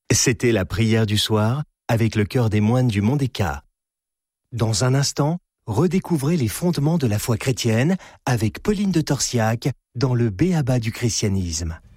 C'était la prière du soir avec le chœur des moines du Mont des Cats. Dans un instant, redécouvrez les fondements de la foi chrétienne avec Pauline de Torsiac dans le B.A.B.A. du christianisme.